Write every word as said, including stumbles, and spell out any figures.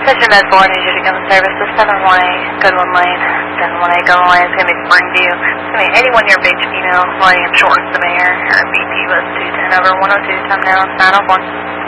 Station Med four, I need you to come to service to seven one eight, Goodwin Lane. seven one eight, Goodwin Lane, it's going to be Springview. It's going to be eighty-one year beach female, riding in short and severe. Her B P was two ten over one oh two, time now, nine oh four.